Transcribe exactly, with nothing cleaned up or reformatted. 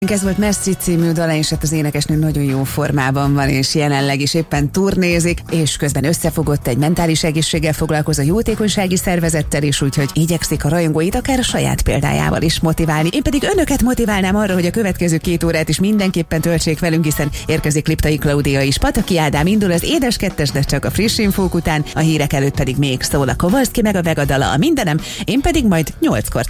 Ez volt Messi című dala, és hát az énekesnő nagyon jó formában van, és jelenleg is éppen turnézik, és közben összefogott egy mentális egészséggel foglalkozó jótékonysági szervezettel is, úgyhogy igyekszik a rajongóit akár a saját példájával is motiválni. Én pedig önöket motiválnám arra, hogy a következő két órát is mindenképpen töltsék velünk, hiszen érkezik Liptai Klaudia is. Pataki Ádám indul az édes kettes, de csak a friss infók után, a hírek előtt pedig még szól a Kovalszki meg a Vega dala, a Mindenem, én pedig majd nyolckor